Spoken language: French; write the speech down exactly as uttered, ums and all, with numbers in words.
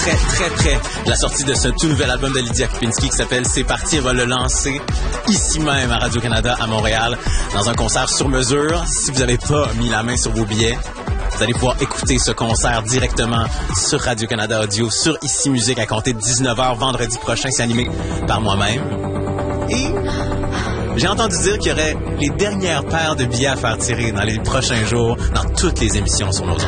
très, très près de la sortie de ce tout nouvel album de Lydia Kipinski qui s'appelle C'est parti. Elle va le lancer ici même à Radio-Canada à Montréal dans un concert sur mesure. Si vous n'avez pas mis la main sur vos billets, vous allez pouvoir écouter ce concert directement sur Radio-Canada Audio, sur Ici Musique à compter de dix-neuf heures vendredi prochain. C'est animé par moi-même. Et j'ai entendu dire qu'il y aurait les dernières paires de billets à faire tirer dans les prochains jours dans toutes les émissions sur nos ondes.